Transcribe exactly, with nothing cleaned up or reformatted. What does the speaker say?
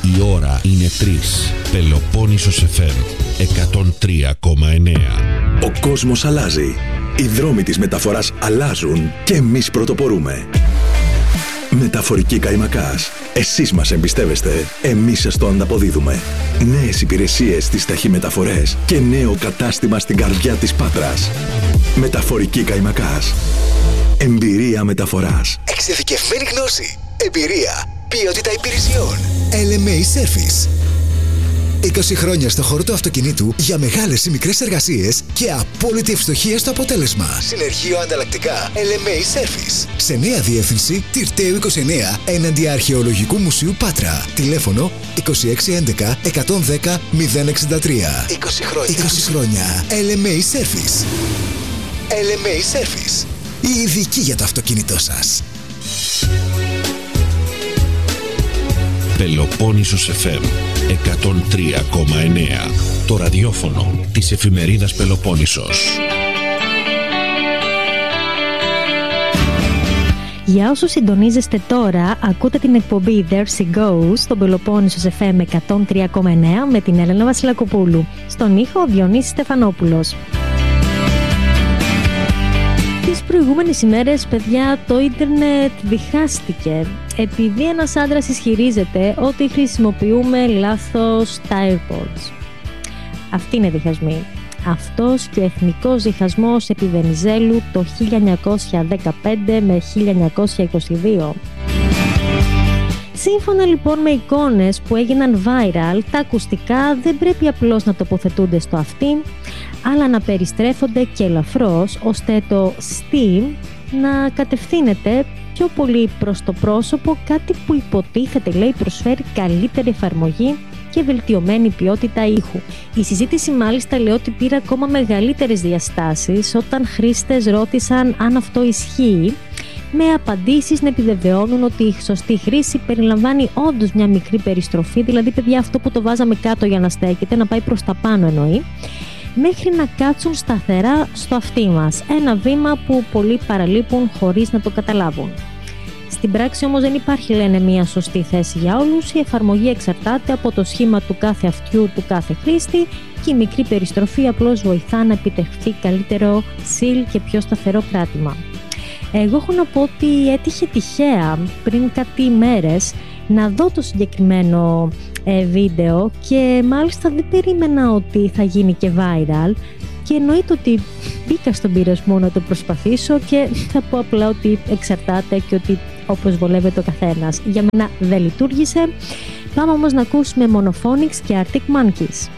Η ώρα είναι τρεις. Πελοπόννησος εφ εμ εκατόν τρία κόμμα εννέα. Ο κόσμος αλλάζει. Οι δρόμοι της μεταφοράς αλλάζουν και εμείς πρωτοπορούμε. Μεταφορική Καϊμακάς. Εσείς μας εμπιστεύεστε, εμείς σας το ανταποδίδουμε. Νέες υπηρεσίες στις ταχυμεταφορές και νέο κατάστημα στην καρδιά της Πάτρας. Μεταφορική Καϊμακάς. Εμπειρία μεταφοράς. Εξειδικευμένη γνώση. Εμπειρία. Ποιότητα υπηρεσιών. ελ εμ έι Service. είκοσι χρόνια στο χώρο του αυτοκινήτου για μεγάλες ή μικρές εργασίες και απόλυτη ευστοχία στο αποτέλεσμα. Συνεργείο ανταλλακτικά ελ εμ έι Service. Σε νέα διεύθυνση Τυρτέου είκοσι εννέα έναντι Αρχαιολογικού Μουσείου Πάτρα. Τηλέφωνο είκοσι έξι έντεκα εκατόν δέκα μηδέν εξήντα τρία. είκοσι χρόνια. είκοσι χρόνια. ελ εμ έι Service. ελ εμ έι Service. Η ειδική για το αυτοκίνητό σας. Πελοπόννησος εφ εμ εκατόν τρία κόμμα εννέα. Το ραδιόφωνο της εφημερίδας Πελοπόννησος. Για όσους συντονίζεστε τώρα, ακούτε την εκπομπή There She Goes στον Πελοπόννησος εφ εμ εκατόν τρία κόμμα εννέα με την Έλενα Βασιλακοπούλου. Στον ήχο Διονύσης Στεφανόπουλος. Τις προηγούμενες ημέρες, παιδιά, το ίντερνετ διχάστηκε επειδή ένας άντρας ισχυρίζεται ότι χρησιμοποιούμε λάθος τα AirPods. Αυτή είναι διχασμή. Αυτός και ο εθνικός διχασμός επί Βενιζέλου το χίλια εννιακόσια δεκαπέντε με χίλια εννιακόσια είκοσι δύο. Σύμφωνα λοιπόν με εικόνες που έγιναν viral, τα ακουστικά δεν πρέπει απλώς να τοποθετούνται στο αυτί, αλλά να περιστρέφονται και ελαφρώς, ώστε το steam να κατευθύνεται πιο πολύ προς το πρόσωπο, κάτι που υποτίθεται, λέει, προσφέρει καλύτερη εφαρμογή και βελτιωμένη ποιότητα ήχου. Η συζήτηση μάλιστα, λέει, ότι πήρε ακόμα μεγαλύτερες διαστάσεις όταν χρήστες ρώτησαν αν αυτό ισχύει, με απαντήσεις να επιβεβαιώνουν ότι η σωστή χρήση περιλαμβάνει όντως μια μικρή περιστροφή, δηλαδή, παιδιά, αυτό που το βάζαμε κάτω για να στέκεται, να πάει προς τα πάνω εννοεί, μέχρι να κάτσουν σταθερά στο αυτί μας. Ένα βήμα που πολλοί παραλείπουν χωρίς να το καταλάβουν. Στην πράξη όμως δεν υπάρχει, λένε, μια σωστή θέση για όλους. Η εφαρμογή εξαρτάται από το σχήμα του κάθε αυτιού του κάθε χρήστη και η μικρή περιστροφή απλώς βοηθά να επιτευχθεί καλύτερο σιλ και πιο σταθερό κράτημα. Εγώ έχω να πω ότι έτυχε τυχαία πριν κάτι ημέρες να δω το συγκεκριμένο ε, βίντεο και μάλιστα δεν περίμενα ότι θα γίνει και viral και εννοείται ότι μπήκα στον πειρασμό να το προσπαθήσω και θα πω απλά ότι εξαρτάται και ότι όπως βολεύεται ο καθένας. Για μένα δεν λειτουργήσε. Πάμε όμως να ακούσουμε Monophonics και Arctic Monkeys.